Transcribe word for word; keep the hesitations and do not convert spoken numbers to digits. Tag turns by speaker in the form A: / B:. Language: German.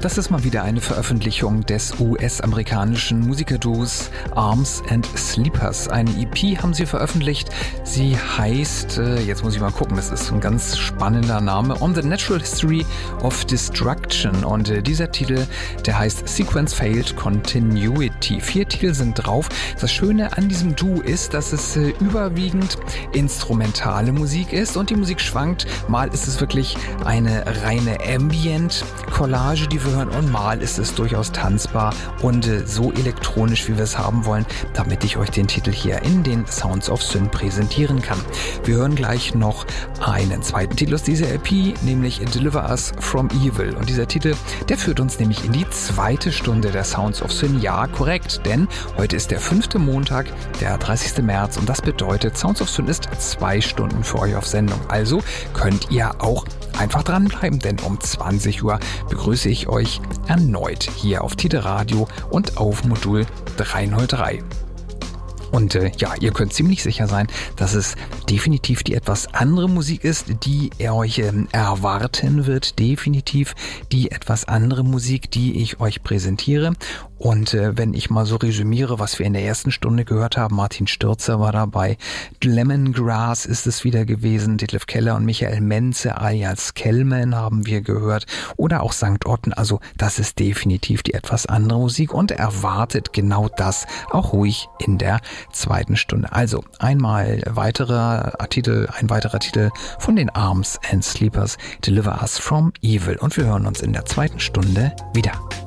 A: Das ist mal wieder eine Veröffentlichung des U S-amerikanischen Musikerduos Arms and Sleepers. Eine E P haben sie veröffentlicht. Sie heißt, äh, jetzt muss ich mal gucken, das ist ein ganz spannender Name, On the Natural History of Destruction. Und äh, dieser Titel, der heißt Sequence Failed Continuity. Vier Titel sind drauf. Das Schöne an diesem Duo ist, dass es äh, überwiegend instrumentale Musik ist und die Musik schwankt. Mal ist es wirklich eine reine Ambient-Collage, die wir hören, und mal ist es durchaus tanzbar und äh, so elektronisch, wie wir es haben wollen, damit ich euch den Titel hier in den Sounds of Sin präsentieren kann. Wir hören gleich noch einen zweiten Titel aus dieser E P, nämlich Deliver Us from Evil. Und dieser Titel, der führt uns nämlich in die zweite Stunde der Sounds of Sin. Ja, korrekt, denn heute ist der fünfte Montag, der dreißigste März, und das bedeutet, Sounds of Sin ist zwei Stunden für euch auf Sendung. Also könnt ihr auch einfach dranbleiben, denn um zwanzig Uhr begrüße ich euch erneut hier auf Tide Radio und auf Modul dreihundertdrei. Und äh, ja, ihr könnt ziemlich sicher sein, dass es definitiv die etwas andere Musik ist, die ihr euch ähm, erwarten wird. Definitiv die etwas andere Musik, die ich euch präsentiere. Und äh, wenn ich mal so resümiere, was wir in der ersten Stunde gehört haben, Martin Stürzer war dabei, Lemongrass ist es wieder gewesen, Detlef Keller und Michael Menze alias Kellman haben wir gehört oder auch Sankt Otten. Also das ist definitiv die etwas andere Musik und erwartet genau das auch ruhig in der zweiten Stunde. Also einmal weiterer Titel, ein weiterer Titel von den Arms and Sleepers, Deliver Us from Evil, und wir hören uns in der zweiten Stunde wieder.